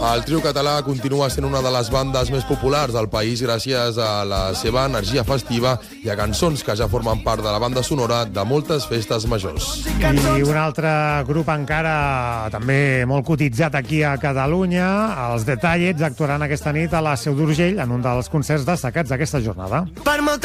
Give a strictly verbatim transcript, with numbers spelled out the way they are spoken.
El trio català continua sent una de les bandes més populars del país gràcies a la seva energia festiva i a cançons que ja formen part de la banda sonora de moltes festes majors. I un altre grup encara també molt cotitzat aquí a Catalunya, els The Tallets, actuaran aquesta nit a la Seu d'Urgell en un dels concerts destacats d'aquesta jornada. Per molta